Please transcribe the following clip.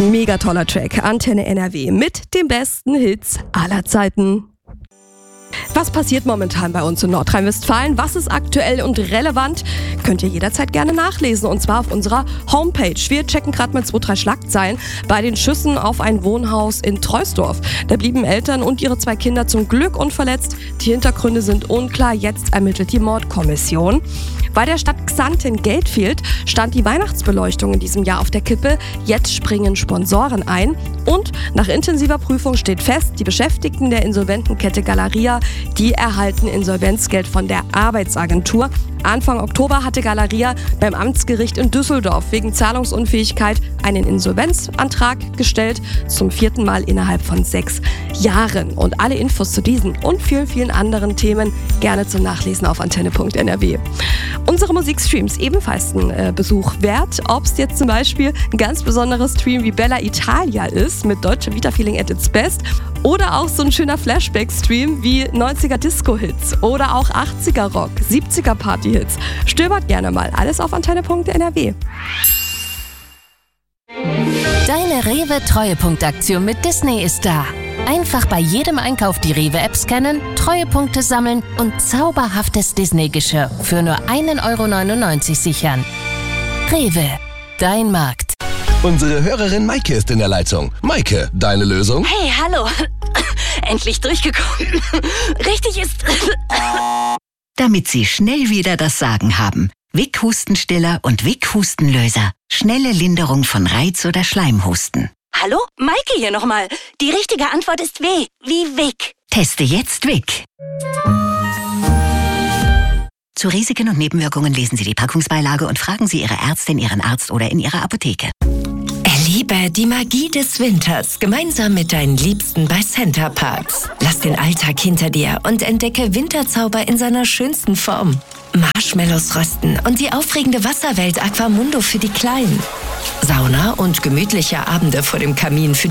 Mega toller Track, Antenne NRW mit den besten Hits aller Zeiten. Was passiert momentan bei uns in Nordrhein-Westfalen? Was ist aktuell und relevant? Könnt ihr jederzeit gerne nachlesen, und zwar auf unserer Homepage. Wir checken gerade mal 2-3 Schlagzeilen bei den Schüssen auf ein Wohnhaus in Troisdorf. Da blieben Eltern und ihre 2 Kinder zum Glück unverletzt. Die Hintergründe sind unklar, jetzt ermittelt die Mordkommission. Weil der Stadt Xanten Geld fehlt, stand die Weihnachtsbeleuchtung in diesem Jahr auf der Kippe. Jetzt springen Sponsoren ein. Und nach intensiver Prüfung steht fest, die Beschäftigten der Insolventenkette Galeria, die erhalten Insolvenzgeld von der Arbeitsagentur. Anfang Oktober hatte Galeria beim Amtsgericht in Düsseldorf wegen Zahlungsunfähigkeit einen Insolvenzantrag gestellt, zum 4. Mal innerhalb von 6 Jahren. Und alle Infos zu diesen und vielen, vielen anderen Themen gerne zum Nachlesen auf antenne.nrw. Unsere Musikstreams ebenfalls ein Besuch wert, ob es jetzt zum Beispiel ein ganz besonderer Stream wie Bella Italia ist, mit Deutsche Vita Feeling at its best, oder auch so ein schöner Flashback-Stream wie 90er Disco-Hits oder auch 80er Rock, 70er Party-Hits. Stöbert gerne mal, alles auf antenne.nrw. Deine Rewe-Treuepunktaktion mit Disney ist da. Einfach bei jedem Einkauf die Rewe-App scannen, Treuepunkte sammeln und zauberhaftes Disney-Geschirr für nur 1,99 € sichern. Rewe, dein Markt. Unsere Hörerin Maike ist in der Leitung. Maike, deine Lösung? Hey, hallo. Endlich durchgekommen. Richtig ist... Damit Sie schnell wieder das Sagen haben. Vic Hustenstiller und Vic Hustenlöser. Schnelle Linderung von Reiz- oder Schleimhusten. Hallo? Maike hier nochmal. Die richtige Antwort ist W, wie Vic. Teste jetzt Vic. Zu Risiken und Nebenwirkungen lesen Sie die Packungsbeilage und fragen Sie Ihre Ärztin, Ihren Arzt oder in Ihrer Apotheke. Erlebe die Magie des Winters gemeinsam mit deinen Liebsten bei Center Parks. Lass den Alltag hinter dir und entdecke Winterzauber in seiner schönsten Form. Marshmallows rösten und die aufregende Wasserwelt Aquamundo für die Kleinen. Sauna und gemütliche Abende vor dem Kamin für die